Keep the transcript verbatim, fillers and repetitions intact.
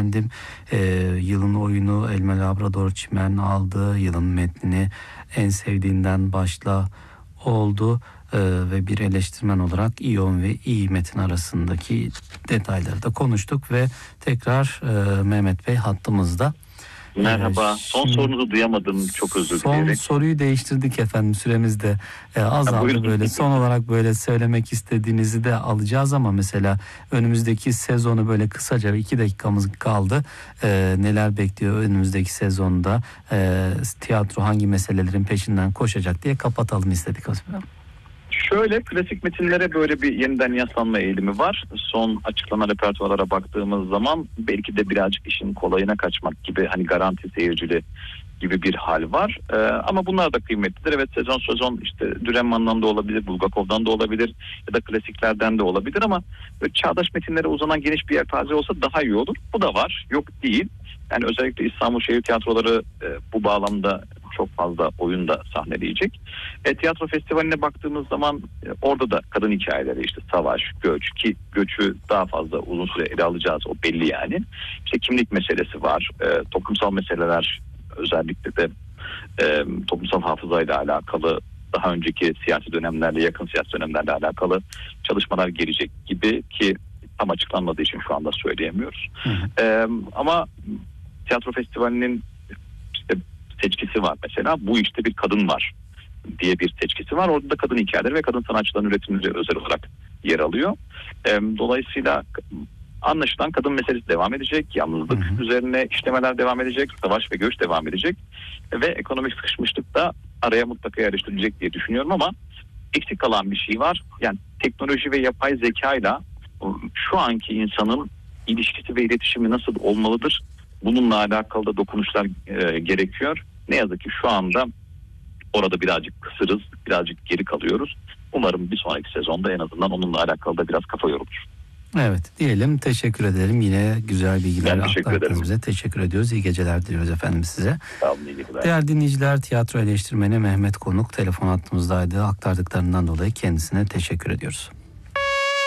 efendim e, yılın oyunu Elma Labrador Çimen aldı. Yılın metnini en sevdiğinden başla oldu. Ee, ve bir eleştirmen olarak iyi oyun ve iyi metin arasındaki detayları da konuştuk ve tekrar e, Mehmet Bey hattımızda. Merhaba. Ee, son sorunuzu duyamadım. Çok özür son dileyerek. Son soruyu değiştirdik efendim. Süremiz de e, azaldı ha, böyle. Son olarak böyle söylemek istediğinizi de alacağız ama mesela önümüzdeki sezonu böyle kısaca iki dakikamız kaldı. E, neler bekliyor önümüzdeki sezonda? E, tiyatro hangi meselelerin peşinden koşacak diye kapatalım istedik aslında. Şöyle, klasik metinlere böyle bir yeniden yaslanma eğilimi var. Son açıklanan repertuarlara baktığımız zaman belki de birazcık işin kolayına kaçmak gibi, hani garanti seyircili gibi bir hal var. Ee, ama bunlar da kıymetlidir. Evet, sezon sezon işte Dürrenmatt'dan da olabilir, Bulgakov'dan da olabilir ya da klasiklerden de olabilir ama çağdaş metinlere uzanan geniş bir yelpaze olsa daha iyi olur. Bu da var, yok değil. Yani özellikle İstanbul Şehir Tiyatroları e, bu bağlamda çok fazla oyun da sahneleyecek. E, tiyatro festivaline baktığımız zaman e, orada da kadın hikayeleri, işte savaş, göç, ki göçü daha fazla uzun süre ele alacağız, o belli yani. İşte kimlik meselesi var, e, toplumsal meseleler, özellikle de e, toplumsal hafızayla alakalı, daha önceki siyasi dönemlerle, yakın siyasi dönemlerle alakalı çalışmalar gelecek gibi, ki tam açıklanmadığı için şu anda söyleyemiyoruz. Hı hı. E, ama tiyatro festivalinin işte seçkisi var mesela. Bu işte bir kadın var diye bir seçkisi var. Orada da kadın hikayeleri ve kadın sanatçıların üretimleri özel olarak yer alıyor. E, dolayısıyla anlaşılan kadın meselesi devam edecek. Yalnızlık hı hı. üzerine işlemeler devam edecek. Savaş ve göç devam edecek. Ve ekonomik sıkışmışlık da araya mutlaka yerleştirilecek diye düşünüyorum ama eksik kalan bir şey var. Yani teknoloji ve yapay zekayla şu anki insanın ilişkisi ve iletişimi nasıl olmalıdır? Bununla alakalı da dokunuşlar e, gerekiyor. Ne yazık ki şu anda orada birazcık kısırız, birazcık geri kalıyoruz. Umarım bir sonraki sezonda en azından onunla alakalı da biraz kafa yorulur. Evet diyelim, teşekkür ederim. Yine güzel bilgiler aktardınız bize. Teşekkür ediyoruz. İyi geceler diliyoruz efendim size. Sağ olun, iyi geceler. Değerli dinleyiciler, tiyatro eleştirmeni Mehmet Konuk telefon hattımızdaydı. Aktardıklarından dolayı kendisine teşekkür ediyoruz.